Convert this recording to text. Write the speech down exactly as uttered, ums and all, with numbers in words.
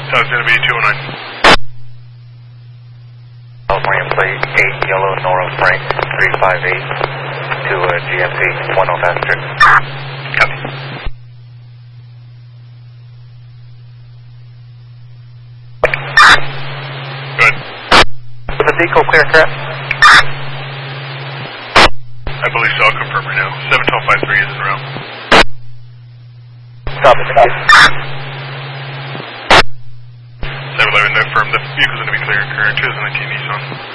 So it's going to be two oh nine. California plate eight yellow Noro Frank three five eight to uh, G M C one oh passenger. Copy. Good. Is the vehicle clear, correct? I believe so. I'll confirm right now. seven twelve five three is in route. Copy, thank you. seven eleven, confirm the vehicle's going to be clear and current. two thousand nineteen Nissan.